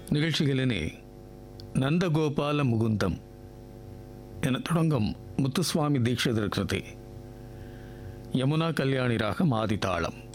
நிகழ்ச்சிகளினே நந்தகோபால முகுந்தம் என தொடங்கும் முத்துசுவாமி தீட்சிதர் கிருதி யமுனா கல்யாணி ராகம் ஆதிதாளம்.